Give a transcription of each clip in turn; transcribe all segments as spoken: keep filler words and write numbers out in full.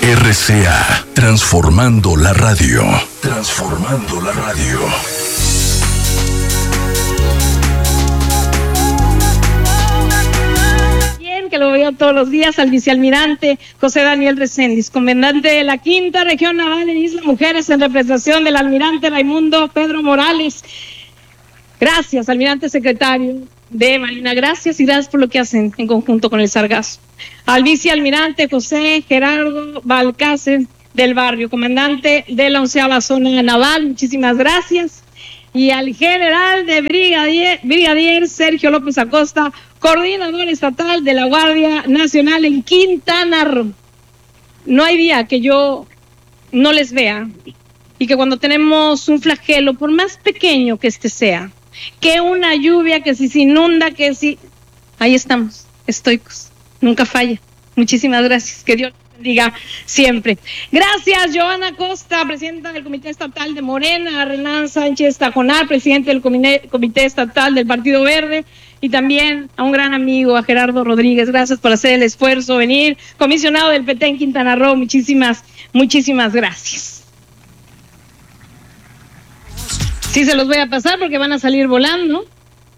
R C A, transformando la radio. Transformando la radio. Bien, que lo veo todos los días, al vicealmirante José Daniel Reséndiz, comandante de la Quinta Región Naval en Isla Mujeres, en representación del almirante Raimundo Pedro Morales. Gracias, almirante secretario de Marina, gracias y gracias por lo que hacen en conjunto con el Sargazo. Al vicealmirante José Gerardo Balcácer del Barrio, comandante de la onceava zona naval, muchísimas gracias. Y al general de brigadier, brigadier Sergio López Acosta, coordinador estatal de la Guardia Nacional en Quintana Roo. No hay día que yo no les vea y que cuando tenemos un flagelo, por más pequeño que este sea, que una lluvia, que si se inunda, que si... Ahí estamos, estoicos, nunca falla. Muchísimas gracias, que Dios les bendiga siempre. Gracias, Joana Costa, presidenta del Comité Estatal de Morena, a Renan Sánchez Tajonar, presidente del Comité, Comité Estatal del Partido Verde, y también a un gran amigo, a Gerardo Rodríguez. Gracias por hacer el esfuerzo, venir, comisionado del P T en Quintana Roo, muchísimas, muchísimas gracias. Sí, se los voy a pasar porque van a salir volando.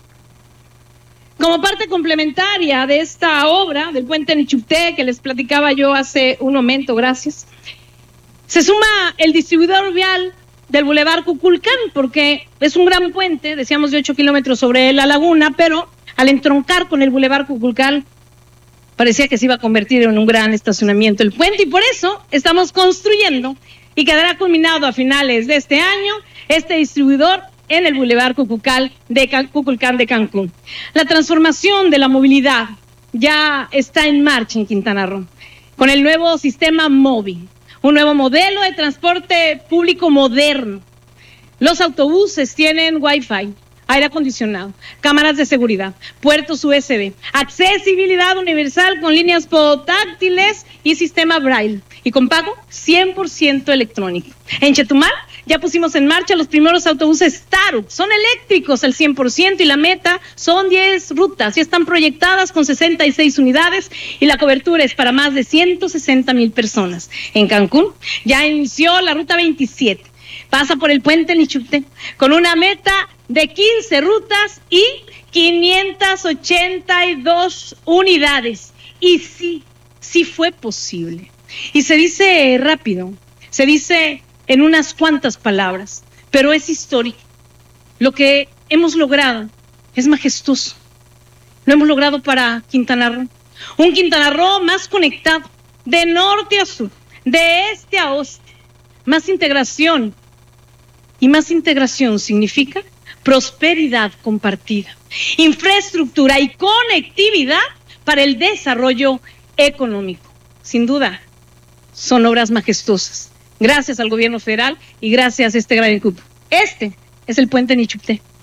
Como parte complementaria de esta obra del puente Nichupté, que les platicaba yo hace un momento, gracias, se suma el distribuidor vial del Boulevard Cuculcán, porque es un gran puente, decíamos de ocho kilómetros sobre la laguna, pero al entroncar con el Boulevard Cuculcán, parecía que se iba a convertir en un gran estacionamiento el puente, y por eso estamos construyendo, y quedará culminado a finales de este año, este distribuidor en el Boulevard Cuculcán de, Can- Cuculcán de Cancún. La transformación de la movilidad ya está en marcha en Quintana Roo, con el nuevo sistema móvil, un nuevo modelo de transporte público moderno. Los autobuses tienen Wi-Fi, aire acondicionado, cámaras de seguridad, puertos U S B, accesibilidad universal con líneas podotáctiles y sistema Braille, y con pago cien por ciento electrónico. En Chetumal ya pusimos en marcha los primeros autobuses Taruc, son eléctricos al cien por ciento y la meta son diez rutas, ya están proyectadas con sesenta y seis unidades y la cobertura es para más de ciento sesenta mil personas. En Cancún ya inició la ruta veintisiete, pasa por el puente Nichupté con una meta de quince rutas y quinientas ochenta y dos unidades. Y sí, sí fue posible. Y se dice rápido, se dice en unas cuantas palabras, pero es histórico. Lo que hemos logrado es majestuoso. Lo hemos logrado para Quintana Roo. Un Quintana Roo más conectado, de norte a sur, de este a oeste. Más integración. Y más integración significa prosperidad compartida, infraestructura y conectividad para el desarrollo económico. Sin duda, son obras majestuosas. Gracias al gobierno federal y gracias a este gran equipo. Este es el puente Nichupté.